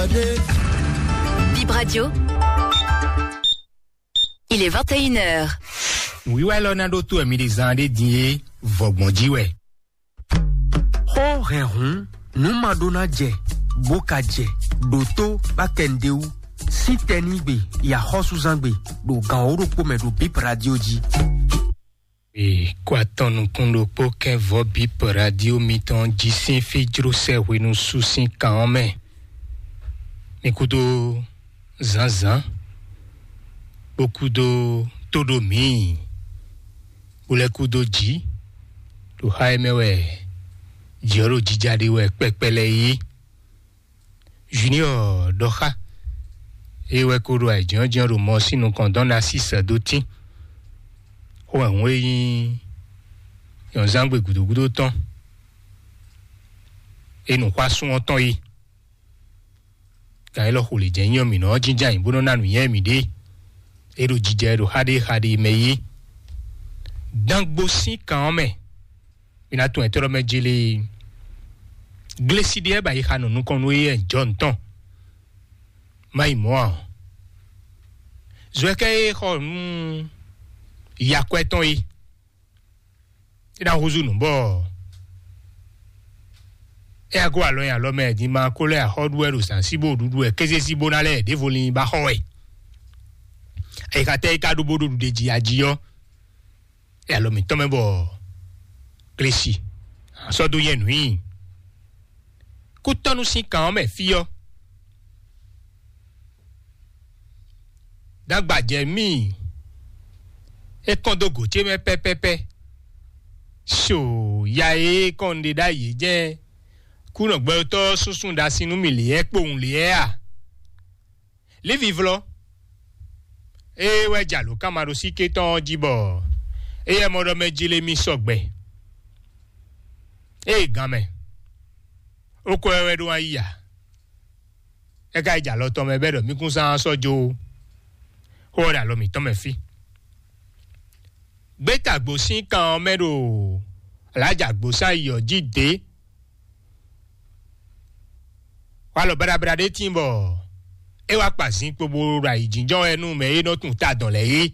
Bip Radio. Il est 21h. Oui, ouais, l'on a d'autres amis des années d'hier, Vogmondiwe. Ho rehun, nous madonna dje, boka dje, doto, bakendeu, si tenigbe, ya hosuzangbe, do gaoro pome do Bip Radio ji. Et quoi tant nous kondo poken vo Bip Radio miton jisin fidro sewe nous souci quand même. Mais kudo zanzan, beaucoup de todomi, ou le kudo ji, do haimewe, jiro jijade we pepele yi, junior doha, et we kudo a jan romo si nous condamne à 6 doti. Ou un oui, yon zangwe gudo temps. Et nous croissons en temps yi. Quand il a roulé d'un mino, jinja in bono nanu yemide. Et le jijero hade meyi. Donc bossi quand même. Il a tout interrompu jili. Glessidie ba yi hano nous konwe en John temps. Mai moi. Zweke ho ya kweton yi ina huzu no bo e ago alo ya lo me di ma ko le hardware san sibo dudu e keze sibo na le de volin ba ho e ka te ka do bodu de ji ajiyo e alo mi to me bo klesi so do yen wi ku tonu si kan me fi yo dagba je mi e kondo goche me pepepe so ya e konde da yi je kuno gbe to sunsun da sinu mi le e pohun le e a le vivlo e we jalo kamaro si ke ton jibo e e modo meji le mi sogbe e game oko ewe do aya e ka jalo to me bedo mi kun san sojo ho da lo mi to me fi Beta gbosin kan mero alaja gbosa iyo jide wa lo bra de timbo e wa pasin gbogbo ra ijinjo enu me no tun ta dan le yi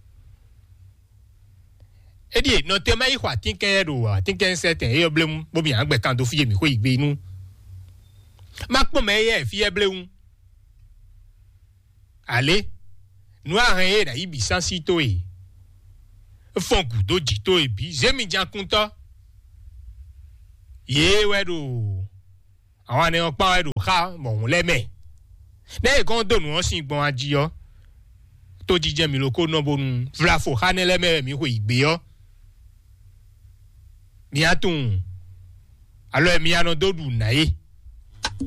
e di no te mai kwa tinken ro tinken certain e oblem bo bi an gbe kan do fiye mi ko igbe inu ma po me ye fiye bleun ale nu a ren e da ibi sansito e fongu do jito ebi zemi jankunto ye wedo àwọn ni on pa wedo kha mo le me le kon do nu won sin gbon ajiyo to jije mi loko no bonu vrafo kha ne le me mi ko igbe yo mi atun alo mi ano do du na ye